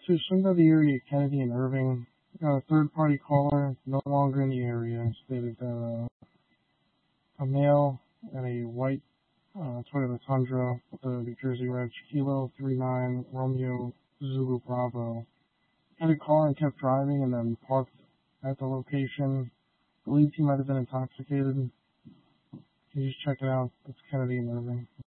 So some of the area, Kennedy and Irving, a third-party caller, no longer in the area, stated that a male in a white Toyota Tundra with a New Jersey Reg Kilo 39 Romeo Zulu Bravo had a car and kept driving and then parked at the location. Believed he might have been intoxicated. Can you just check it out? It's Kennedy and Irving.